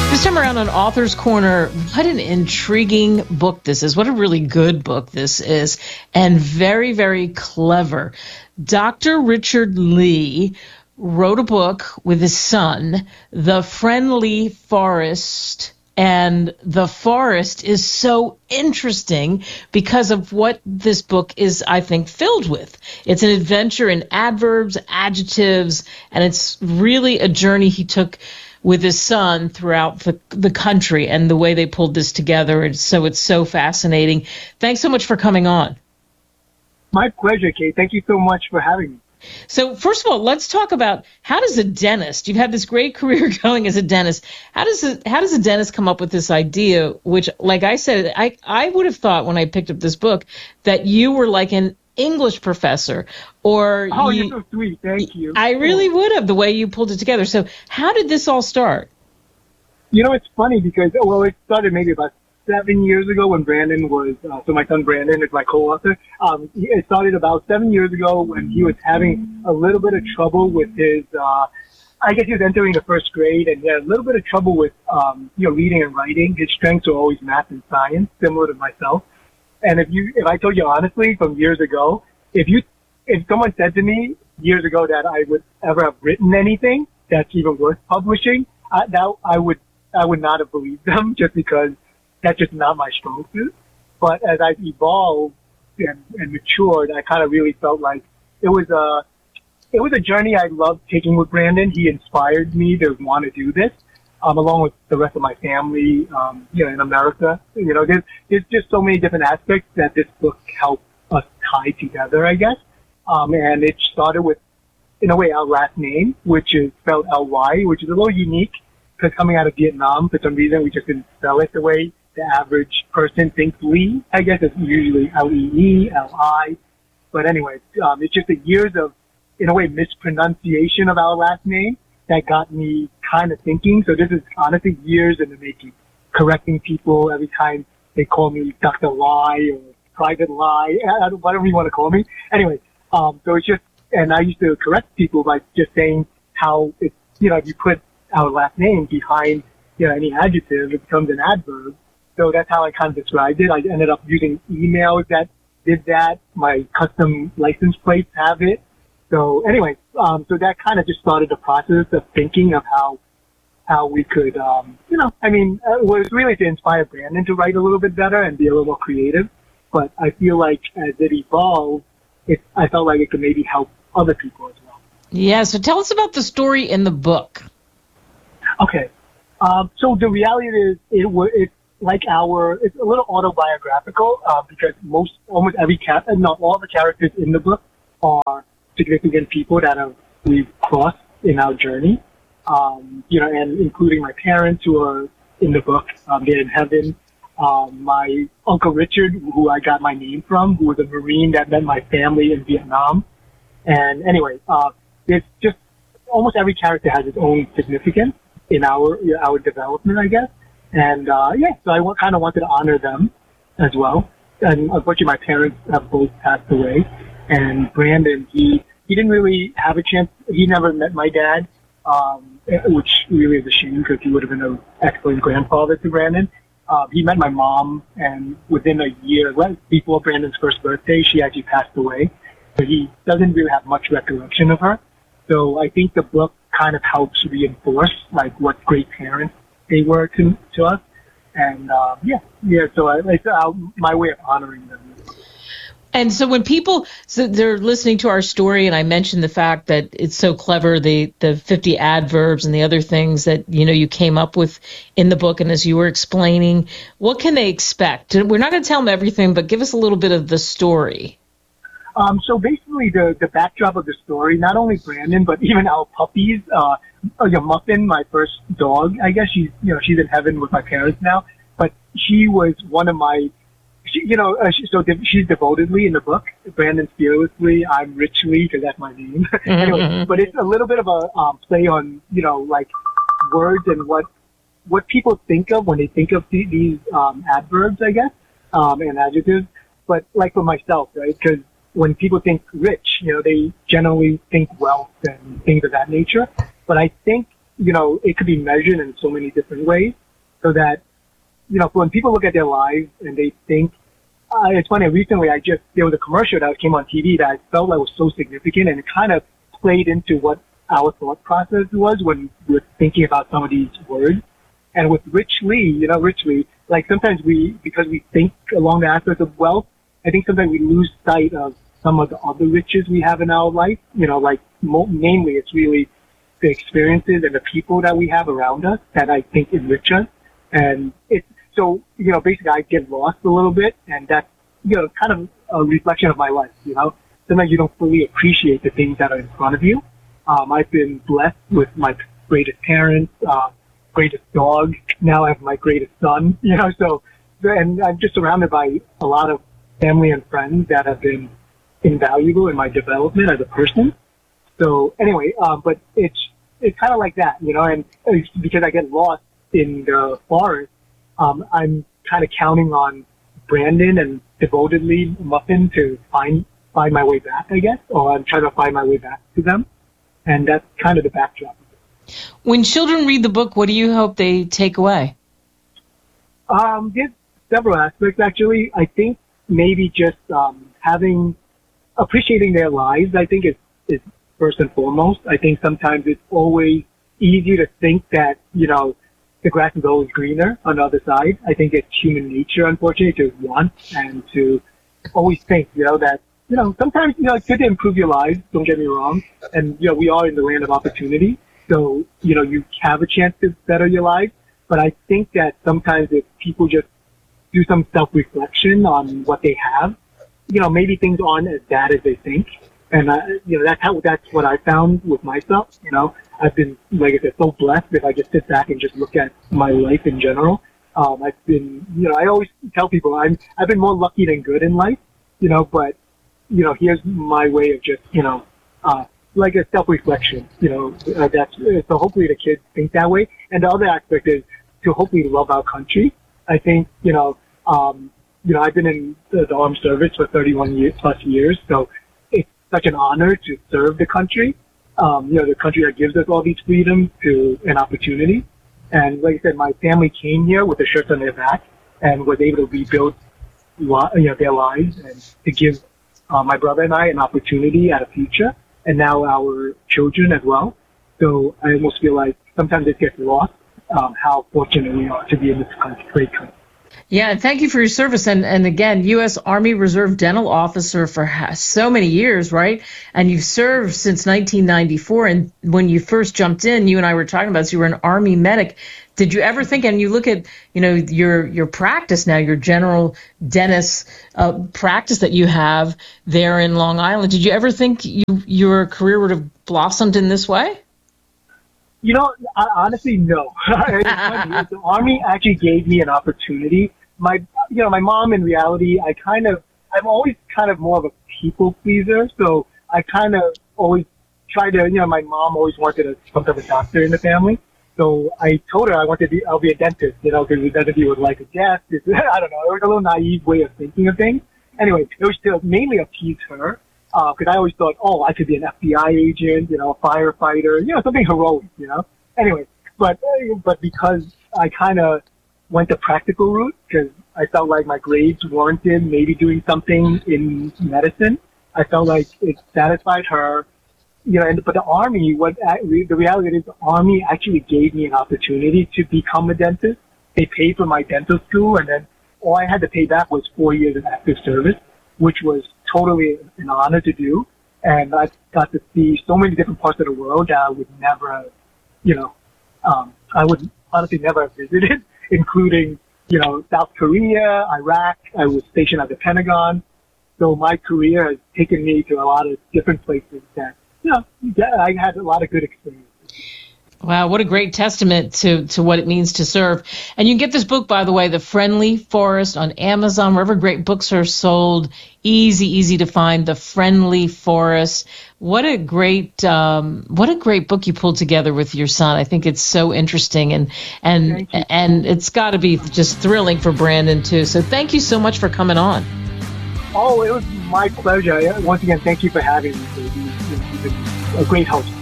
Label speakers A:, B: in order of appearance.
A: This time around on Author's Corner, what an intriguing book this is. What a really good book this is. And very, very clever. Dr. Richard Lee wrote a book with his son, The Friendly Forest. And the forest is so interesting because of what this book is, I think, filled with. It's an adventure in adverbs, adjectives, and it's really a journey he took with his son throughout the country and the way they pulled this together. And so it's so fascinating. Thanks so much for coming on.
B: My pleasure, Kate. Thank you so much for having me.
A: So first of all, let's talk about how does a dentist, you've had this great career going as a dentist, how does a dentist come up with this idea, which, like I said, I would have thought when I picked up this book that you were like an English professor or
B: you're so sweet. Thank you.
A: I really would have, the way you pulled it together. So how did this all start?
B: You know, it's funny because, it started maybe about 7 years ago when Brandon was, so my son Brandon is my co-author. It started about 7 years ago when he was having a little bit of trouble with his, I guess he was entering the first grade and he had a little bit of trouble with, reading and writing. His strengths were always math and science, similar to myself. And if I told you honestly from years ago, if someone said to me years ago that I would ever have written anything that's even worth publishing, I would not have believed them just because that's just not my strong suit. But as I've evolved and matured, I kind of really felt like it was a journey I loved taking with Brandon. He inspired me to want to do this, along with the rest of my family, in America. There's just so many different aspects that this book helped us tie together, I guess. And it started with, in a way, our last name, which is spelled L-Y, which is a little unique because coming out of Vietnam, for some reason, we just didn't spell it the way the average person thinks Lee. I guess it's usually L-E-E, L-I. But anyway, it's just the years of, in a way, mispronunciation of our last name that got me kind of thinking. So this is honestly years in the making, correcting people every time they call me Dr. Lie or Private Lie, whatever you want to call me. Anyway, so it's just, and I used to correct people by just saying how it's, if you put our last name behind, any adjective, it becomes an adverb. So that's how I kind of described it. I ended up using emails that did that. My custom license plates have it. So anyway, so that kind of just started the process of thinking of how we could, it was really to inspire Brandon to write a little bit better and be a little more creative. But I feel like as it evolved, I felt like it could maybe help other people as well.
A: Yeah, so tell us about the story in the book.
B: Okay. So the reality is it's like it's a little autobiographical, because almost all the characters in the book are significant people that we've crossed in our journey. And including my parents who are in the book, they're in heaven. My Uncle Richard, who I got my name from, who was a Marine that met my family in Vietnam. And anyway, it's just almost every character has its own significance in our development, I guess. And, so I kind of wanted to honor them as well. And unfortunately, my parents have both passed away. And Brandon, he didn't really have a chance. He never met my dad, which really is a shame because he would have been an excellent grandfather to Brandon. He met my mom, and within a year, before Brandon's first birthday, she actually passed away. So he doesn't really have much recollection of her. So I think the book kind of helps reinforce like what great parents they were to us. And so it's my way of honoring them.
A: And so when they're listening to our story, and I mentioned the fact that it's so clever, the 50 adverbs and the other things that, you came up with in the book, and as you were explaining, what can they expect? We're not going to tell them everything, but give us a little bit of the story.
B: So basically the backdrop of the story, not only Brandon, but even our puppies, Muffin, my first dog, I guess she's in heaven with my parents now, but she was one of my, she's devotedly in the book. Brandon's fearlessly, I'm richly, because that's my name. Anyway, but it's a little bit of a play on, like words and what people think of when they think of these adverbs, I guess, and adjectives. But like for myself, right? Because when people think rich, they generally think wealth and things of that nature. But I think it could be measured in so many different ways, so that, when people look at their lives and they think, it's funny, recently there was a commercial that came on TV that I felt like was so significant, and it kind of played into what our thought process was when we were thinking about some of these words. And with Rich Lee, like sometimes because we think along the aspect of wealth, I think sometimes we lose sight of some of the other riches we have in our life. Mainly it's really the experiences and the people that we have around us that I think enrich us. And so, basically I get lost a little bit, and that's, kind of a reflection of my life, Sometimes you don't fully appreciate the things that are in front of you. I've been blessed with my greatest parents, greatest dog. Now I have my greatest son, and I'm just surrounded by a lot of family and friends that have been invaluable in my development as a person. So anyway, but it's kind of like that, and it's because I get lost in the forest, I'm kind of counting on Brandon and devotedly Muffin to find my way back, I guess, or I'm trying to find my way back to them. And that's kind of the backdrop.
A: When children read the book, what do you hope they take away?
B: There's several aspects, actually. I think maybe just appreciating their lives, I think is first and foremost. I think sometimes it's always easy to think that, the grass is always greener on the other side. I think it's human nature, unfortunately, to want and to always think, that, sometimes, it's good to improve your lives, don't get me wrong. And, we are in the land of opportunity. So, you have a chance to better your life. But I think that sometimes if people just do some self-reflection on what they have, maybe things aren't as bad as they think. And, that's what I found with myself. I've been, like I said, so blessed if I just sit back and just look at my life in general. I've been, I always tell people I've been more lucky than good in life, but, here's my way of just, like a self-reflection, so hopefully the kids think that way. And the other aspect is to hopefully love our country. I think, I've been in the armed service for 31 plus years, so it's such an honor to serve the country. The country that gives us all these freedoms and opportunity. And like I said, my family came here with the shirts on their back and was able to rebuild, their lives and to give my brother and I an opportunity at a future, and now our children as well. So I almost feel like sometimes it gets lost how fortunate we are to be in this great country.
A: Yeah, thank you for your service. And again, U.S. Army Reserve Dental Officer for so many years, right? And you've served since 1994. And when you first jumped in, you and I were talking about this, you were an Army medic. Did you ever think, and you look at, your practice now, your general dentist practice that you have there in Long Island, did you ever think your career would have blossomed in this way?
B: Honestly, no. It's funny. The Army actually gave me an opportunity. My mom, in reality, I'm always kind of more of a people pleaser. So I kind of always try to, my mom always wanted some type of doctor in the family. So I told her I'll be a dentist, because the dentist would like a desk. I don't know. It was a little naive way of thinking of things. Anyway, it was to mainly appease her. Because I always thought, I could be an FBI agent, a firefighter, something heroic, Anyway, but because I kind of went the practical route, because I felt like my grades warranted maybe doing something in medicine, I felt like it satisfied her, but the Army, the reality is the Army actually gave me an opportunity to become a dentist. They paid for my dental school, and then all I had to pay back was 4 years of active service, which was totally an honor to do. And I got to see so many different parts of the world that I would never, I would honestly never have visited, including, South Korea, Iraq. I was stationed at the Pentagon. So my career has taken me to a lot of different places that, I had a lot of good experiences.
A: Wow, what a great testament to what it means to serve. And you can get this book, by the way, The Friendly Forest, on Amazon, wherever great books are sold. Easy to find, The Friendly Forest. What a great book you pulled together with your son. I think it's so interesting, and it's got to be just thrilling for Brandon too. So thank you so much for coming on.
B: Oh, it was my pleasure. Once again, thank you for having me. You've been a great host.